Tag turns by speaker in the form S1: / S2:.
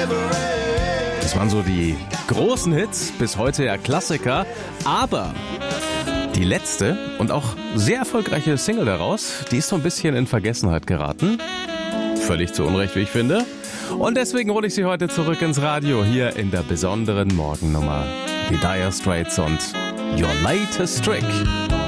S1: Das waren so die großen Hits, bis heute ja Klassiker, aber die letzte und auch sehr erfolgreiche Single daraus, die ist so ein bisschen in Vergessenheit geraten. Völlig zu Unrecht, wie ich finde. Und deswegen hole ich sie heute zurück ins Radio, hier in der besonderen Morgennummer. Die Dire Straits und Your Latest Trick.